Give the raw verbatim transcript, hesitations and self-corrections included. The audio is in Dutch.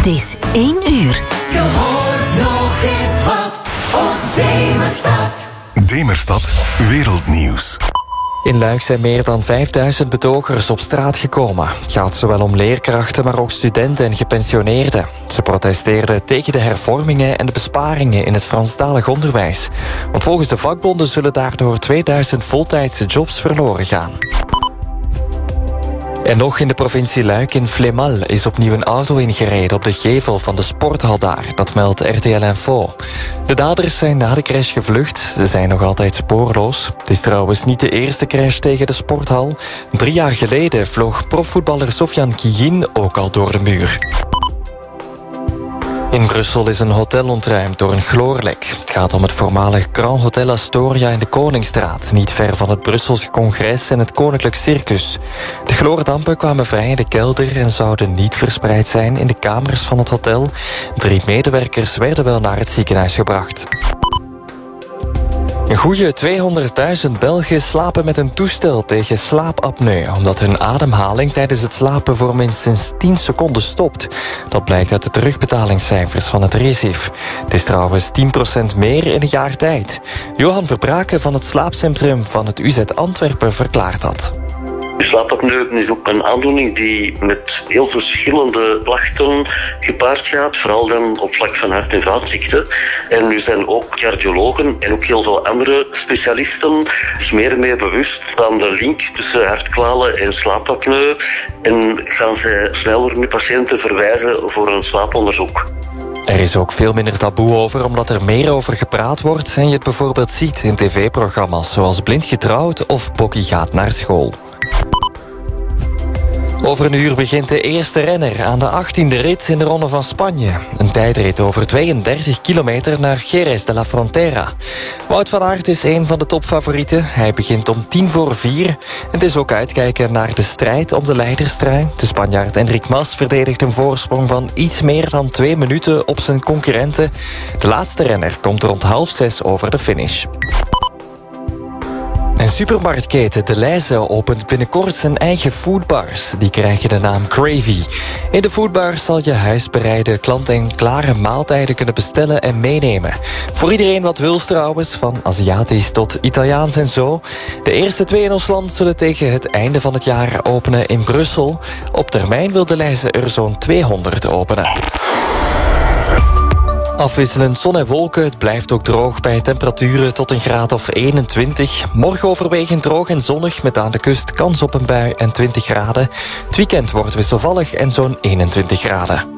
Het is één uur. Je hoort nog eens wat op Demerstad. Demerstad Wereldnieuws. In Luik zijn meer dan vijfduizend betogers op straat gekomen. Het gaat zowel om leerkrachten, maar ook studenten en gepensioneerden. Ze protesteerden tegen de hervormingen en de besparingen in het Franstalig onderwijs. Want volgens de vakbonden zullen daardoor tweeduizend voltijdse jobs verloren gaan. En nog in de provincie Luik, in Flémal, is opnieuw een auto ingereden op de gevel van de sporthal daar. Dat meldt R T L Info. De daders zijn na de crash gevlucht. Ze zijn nog altijd spoorloos. Het is trouwens niet de eerste crash tegen de sporthal. Drie jaar geleden vloog profvoetballer Sofiane Guigui ook al door de muur. In Brussel is een hotel ontruimd door een chloorlek. Het gaat om het voormalig Grand Hotel Astoria in de Koningsstraat, niet ver van het Brusselse Congres en het Koninklijk Circus. De chloordampen kwamen vrij in de kelder en zouden niet verspreid zijn in de kamers van het hotel. Drie medewerkers werden wel naar het ziekenhuis gebracht. Een goede tweehonderdduizend Belgen slapen met een toestel tegen slaapapneu, omdat hun ademhaling tijdens het slapen voor minstens tien seconden stopt. Dat blijkt uit de terugbetalingscijfers van het RESIF. Het is trouwens tien procent meer in een jaar tijd. Johan Verbraken van het slaapcentrum van het U Z Antwerpen verklaart dat. Slaapapneu is ook een aandoening die met heel verschillende klachten gepaard gaat, vooral dan op vlak van hart- en vaatziekten. En nu zijn ook cardiologen en ook heel veel andere specialisten zich meer en meer bewust van de link tussen hartkwalen en slaapapneu en gaan zij sneller nu patiënten verwijzen voor een slaaponderzoek. Er is ook veel minder taboe over, omdat er meer over gepraat wordt en je het bijvoorbeeld ziet in tv-programma's zoals Blind Getrouwd of Bokkie gaat naar school. Over een uur begint de eerste renner aan de achttiende rit in de Ronde van Spanje. Een tijdrit over tweeëndertig kilometer naar Jerez de la Frontera. Wout van Aert is een van de topfavorieten. Hij begint om tien voor vier. Het is ook uitkijken naar de strijd om de leiderstrui. De Spanjaard Enric Mas verdedigt een voorsprong van iets meer dan twee minuten op zijn concurrenten. De laatste renner komt rond half zes over de finish. Een supermarktketen Delhaize opent binnenkort zijn eigen foodbars. Die krijgen de naam Cravy. In de foodbars zal je huisbereide klant-en-klare maaltijden kunnen bestellen en meenemen. Voor iedereen wat wils trouwens, van Aziatisch tot Italiaans en zo. De eerste twee in ons land zullen tegen het einde van het jaar openen in Brussel. Op termijn wil Delhaize er zo'n tweehonderd openen. Afwisselend zon en wolken, het blijft ook droog bij temperaturen tot een graad of eenentwintig. Morgen overwegend droog en zonnig met aan de kust kans op een bui en twintig graden. Het weekend wordt wisselvallig en zo'n eenentwintig graden.